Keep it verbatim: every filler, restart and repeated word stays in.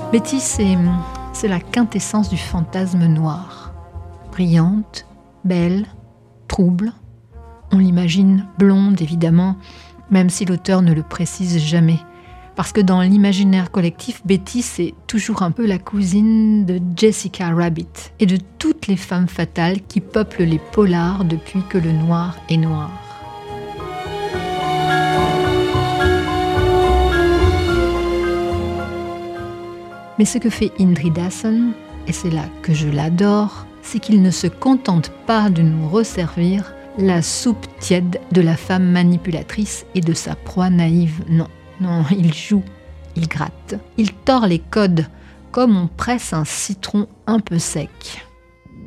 Betty, c'est, c'est la quintessence du fantasme noir. Brillante, belle, trouble. On l'imagine blonde, évidemment, même si l'auteur ne le précise jamais. Parce que dans l'imaginaire collectif, Betty, c'est toujours un peu la cousine de Jessica Rabbit et de toutes les femmes fatales qui peuplent les polars depuis que le noir est noir. Mais ce que fait Indri Dasen, et c'est là que je l'adore, c'est qu'il ne se contente pas de nous resservir la soupe tiède de la femme manipulatrice et de sa proie naïve, non. Non, il joue, il gratte, il tord les codes comme on presse un citron un peu sec.